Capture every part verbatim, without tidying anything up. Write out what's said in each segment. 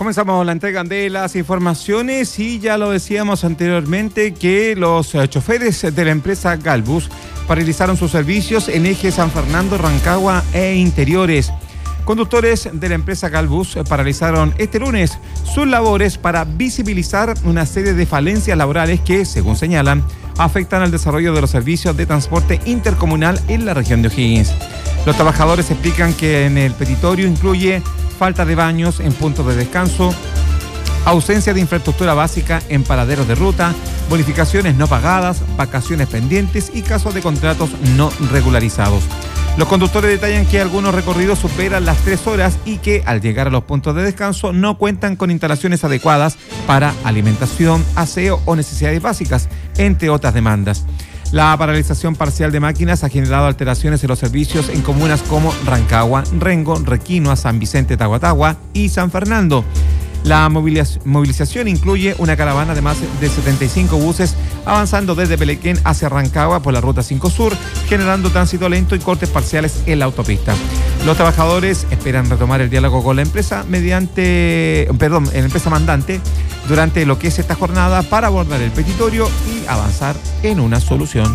Comenzamos la entrega de las informaciones y ya lo decíamos anteriormente que los eh, choferes de la empresa Galbus paralizaron sus servicios en eje San Fernando, Rancagua e interiores. Conductores de la empresa Galbus paralizaron este lunes sus labores para visibilizar una serie de falencias laborales que, según señalan, afectan al desarrollo de los servicios de transporte intercomunal en la región de O'Higgins. Los trabajadores explican que en el petitorio incluye falta de baños en puntos de descanso, ausencia de infraestructura básica en paraderos de ruta, bonificaciones no pagadas, vacaciones pendientes y casos de contratos no regularizados. Los conductores detallan que algunos recorridos superan las tres horas y que al llegar a los puntos de descanso no cuentan con instalaciones adecuadas para alimentación, aseo o necesidades básicas, entre otras demandas. La paralización parcial de máquinas ha generado alteraciones en los servicios en comunas como Rancagua, Rengo, Requinoa, San Vicente, Tahuatahua y San Fernando. La movilización incluye una caravana de más de setenta y cinco buses avanzando desde Pelequén hacia Rancagua por la ruta cinco Sur, generando tránsito lento y cortes parciales en la autopista. Los trabajadores esperan retomar el diálogo con la empresa mediante, perdón, la empresa mandante durante lo que es esta jornada para abordar el petitorio y avanzar en una solución.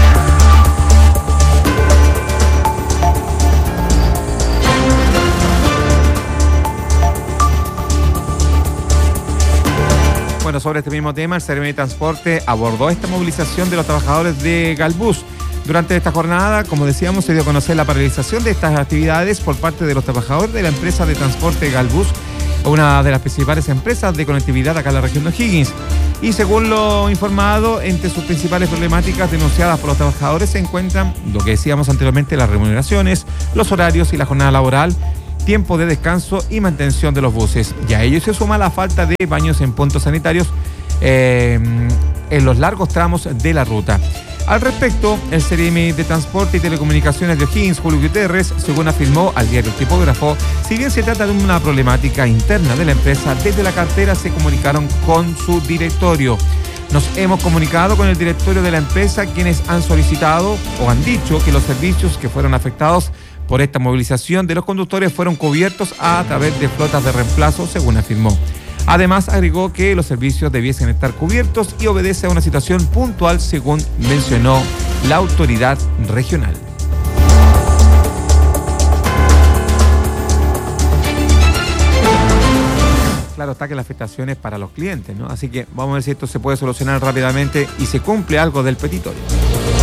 Bueno, sobre este mismo tema, el Seremi de Transporte abordó esta movilización de los trabajadores de Galbus. Durante esta jornada, como decíamos, se dio a conocer la paralización de estas actividades por parte de los trabajadores de la empresa de transporte Galbus, una de las principales empresas de conectividad acá en la región de O'Higgins. Y según lo informado, entre sus principales problemáticas denunciadas por los trabajadores se encuentran lo que decíamos anteriormente, las remuneraciones, los horarios y la jornada laboral, tiempo de descanso y mantención de los buses. Y a ello se suma la falta de baños en puntos sanitarios eh, en los largos tramos de la ruta. Al respecto, el Seremi de Transporte y Telecomunicaciones de O'Higgins, Julio Gutiérrez, según afirmó al diario El Tipógrafo, si bien se trata de una problemática interna de la empresa, desde la cartera se comunicaron con su directorio. Nos hemos comunicado con el directorio de la empresa, quienes han solicitado o han dicho que los servicios que fueron afectados por esta movilización de los conductores fueron cubiertos a través de flotas de reemplazo, según afirmó. Además, agregó que los servicios debiesen estar cubiertos y obedece a una situación puntual, según mencionó la autoridad regional. Claro está que la afectación es para los clientes, ¿no? Así que vamos a ver si esto se puede solucionar rápidamente y se cumple algo del petitorio.